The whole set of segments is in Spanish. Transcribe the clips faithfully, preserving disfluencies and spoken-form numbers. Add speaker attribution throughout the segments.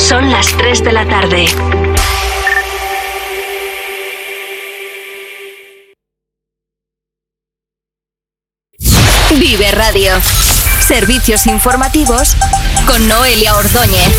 Speaker 1: Son las tres de la tarde. Vive Radio. Servicios informativos con Noelia Ordóñez.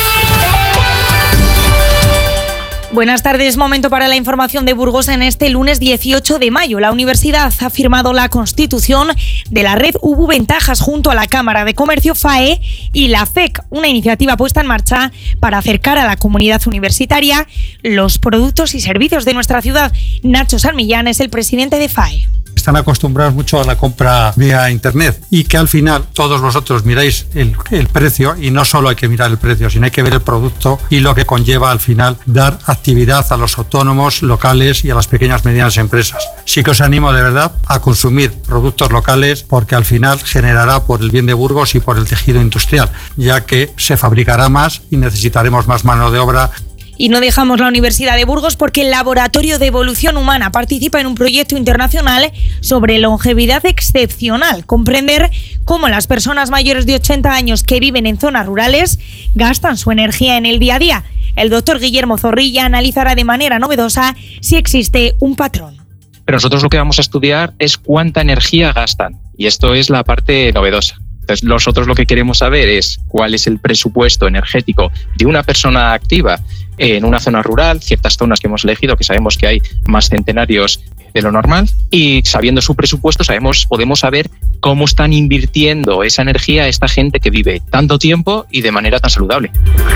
Speaker 2: Buenas tardes, momento para la información de Burgos en este lunes dieciocho de mayo. La universidad ha firmado la constitución de la red U B U Ventajas junto a la Cámara de Comercio F A E y la F E C, una iniciativa puesta en marcha para acercar a la comunidad universitaria los productos y servicios de nuestra ciudad. Nacho San Millán es el presidente de F A E.
Speaker 3: Están acostumbrados mucho a la compra vía internet y que al final todos vosotros miráis el, el precio, y no solo hay que mirar el precio, sino hay que ver el producto y lo que conlleva al final dar actividad a los autónomos locales y a las pequeñas y medianas empresas. Sí que os animo de verdad a consumir productos locales, porque al final generará por el bien de Burgos y por el tejido industrial, ya que se fabricará más y necesitaremos más mano de obra.
Speaker 2: Y no dejamos la Universidad de Burgos porque el Laboratorio de Evolución Humana participa en un proyecto internacional sobre longevidad excepcional. Comprender cómo las personas mayores de ochenta años que viven en zonas rurales gastan su energía en el día a día. El doctor Guillermo Zorrilla analizará de manera novedosa si existe un patrón.
Speaker 4: Pero nosotros lo que vamos a estudiar es cuánta energía gastan, y esto es la parte novedosa. Entonces, nosotros lo que queremos saber es cuál es el presupuesto energético de una persona activa en una zona rural, ciertas zonas que hemos elegido, que sabemos que hay más centenarios de lo normal, y sabiendo su presupuesto sabemos, podemos saber cómo están invirtiendo esa energía esta gente que vive tanto tiempo y de manera tan saludable.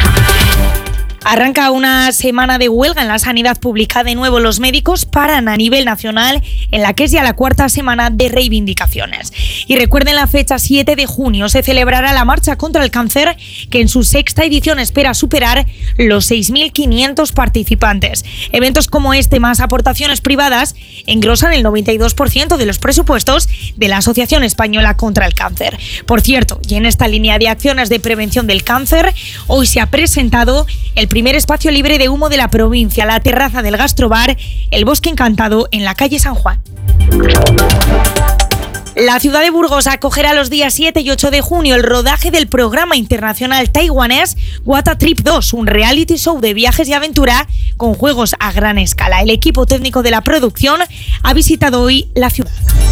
Speaker 2: Arranca una semana de huelga en la sanidad pública. De nuevo, los médicos paran a nivel nacional, en la que es ya la cuarta semana de reivindicaciones. Y recuerden, la fecha siete de junio se celebrará la Marcha contra el Cáncer, que en su sexta edición espera superar los seis mil quinientos participantes. Eventos como este, más aportaciones privadas, engrosan el noventa y dos por ciento de los presupuestos de la Asociación Española contra el Cáncer. Por cierto, y en esta línea de acciones de prevención del cáncer, hoy se ha presentado el primer espacio libre de humo de la provincia, la terraza del Gastrobar, el Bosque Encantado, en la calle San Juan. La ciudad de Burgos acogerá los días siete y ocho de junio el rodaje del programa internacional taiwanés What a Trip dos, un reality show de viajes y aventura con juegos a gran escala. El equipo técnico de la producción ha visitado hoy la ciudad.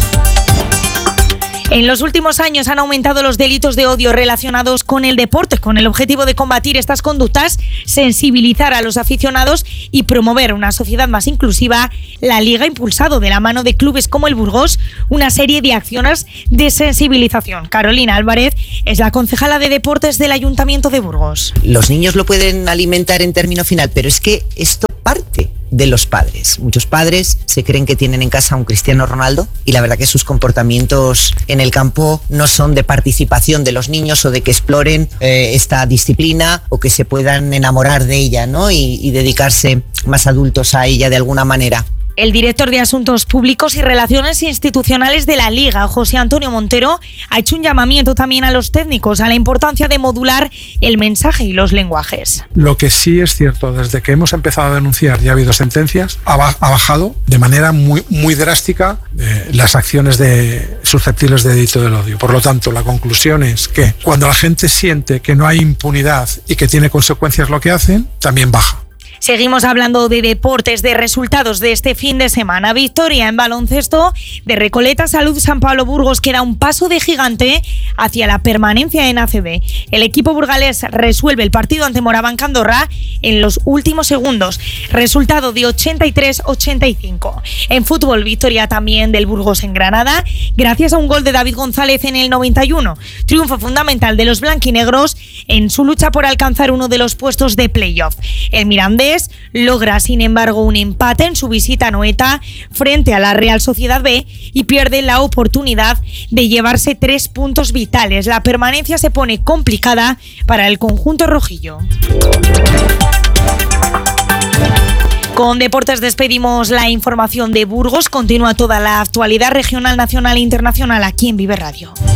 Speaker 2: En los últimos años han aumentado los delitos de odio relacionados con el deporte, con el objetivo de combatir estas conductas, sensibilizar a los aficionados y promover una sociedad más inclusiva. La Liga ha impulsado, de la mano de clubes como el Burgos, una serie de acciones de sensibilización. Carolina Álvarez es la concejala de deportes del Ayuntamiento de Burgos.
Speaker 5: Los niños lo pueden alimentar en término final, pero es que esto parte de los padres. Muchos padres se creen que tienen en casa a un Cristiano Ronaldo, y la verdad que sus comportamientos en el campo no son de participación de los niños o de que exploren eh, esta disciplina o que se puedan enamorar de ella, ¿no? y, y dedicarse más adultos a ella de alguna manera.
Speaker 2: El director de Asuntos Públicos y Relaciones Institucionales de la Liga, José Antonio Montero, ha hecho un llamamiento también a los técnicos a la importancia de modular el mensaje y los lenguajes.
Speaker 6: Lo que sí es cierto, desde que hemos empezado a denunciar y ha habido sentencias, ha, ha bajado de manera muy, muy drástica eh, las acciones de, susceptibles de delito del odio. Por lo tanto, la conclusión es que cuando la gente siente que no hay impunidad y que tiene consecuencias lo que hacen, también baja.
Speaker 2: Seguimos hablando de deportes, de resultados de este fin de semana. Victoria en baloncesto de Recoleta Salud San Pablo Burgos, que da un paso de gigante hacia la permanencia en A C B. El equipo burgalés resuelve el partido ante Morabanca Andorra en los últimos segundos. Resultado de ochenta y tres a ochenta y cinco. En fútbol, victoria también del Burgos en Granada, gracias a un gol de David González en el noventa y uno. Triunfo fundamental de los blanquinegros en su lucha por alcanzar uno de los puestos de playoff. El Mirandés logra, sin embargo, un empate en su visita a Noeta frente a la Real Sociedad B y pierde la oportunidad de llevarse tres puntos vitales. La permanencia se pone complicada para el conjunto rojillo. Con deportes despedimos la información de Burgos. Continúa toda la actualidad regional, nacional e internacional aquí en Vive Radio.